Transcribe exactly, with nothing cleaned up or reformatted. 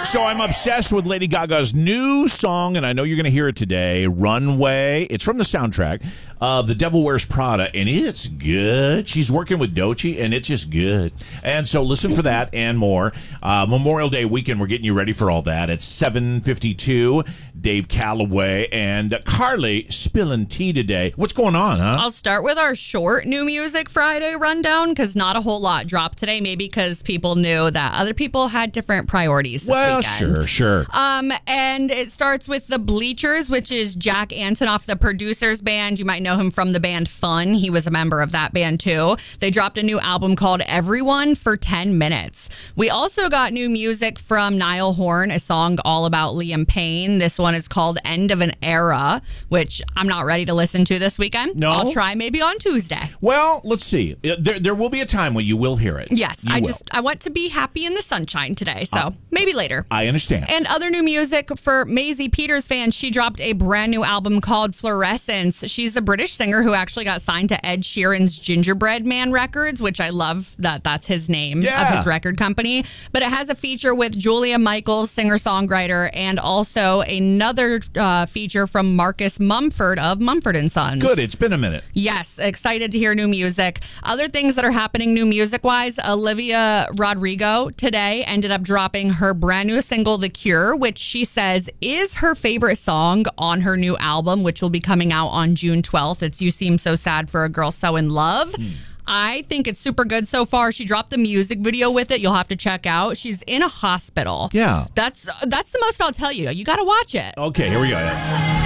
So I'm obsessed with Lady Gaga's new song, and I know you're going to hear it today, Runway. It's from the soundtrack of The Devil Wears Prada, and it's good. She's working with Doechii, and it's just good. And so listen for that and more. Uh, Memorial Day weekend, we're getting you ready for all that. It's seven fifty-two. Dave Calloway and Carly spilling tea today. What's going on, huh? I'll start with our short New Music Friday rundown because not a whole lot dropped today, maybe because people knew that other people had different priorities this well, weekend. sure, sure. Um, and it starts with The Bleachers, which is Jack Antonoff, the producer's band. You might know him from the band Fun. He was a member of that band, too. They dropped a new album called Everyone for ten minutes. We also got new music from Niall Horan, a song all about Liam Payne. This one is called End of an Era, which I'm not ready to listen to this weekend. No? I'll try maybe on Tuesday. Well, let's see. There, there will be a time when you will hear it. Yes, You I will. just I want to be happy in the sunshine today, so Uh, maybe later. I understand. And other new music for Maisie Peters fans, she dropped a brand new album called Fluorescence. She's a British singer who actually got signed to Ed Sheeran's Gingerbread Man Records, which I love that that's his name Yeah. of his record company. But it has a feature with Julia Michaels, singer-songwriter, and also another uh, feature from Marcus Mumford of Mumford and Sons. Good. It's been a minute. Yes, excited to hear new music. Other things that are happening new music-wise, Olivia Rodrigo today ended up dropping her brand new single, The Cure, which she says is her favorite song on her new album, which will be coming out on June twelfth. It's You Seem So Sad for a Girl So in Love. Hmm. I think it's super good so far. She dropped the music video with it. You'll have to check out. She's in a hospital. Yeah. That's that's the most I'll tell you. You got to watch it. Okay, here we go.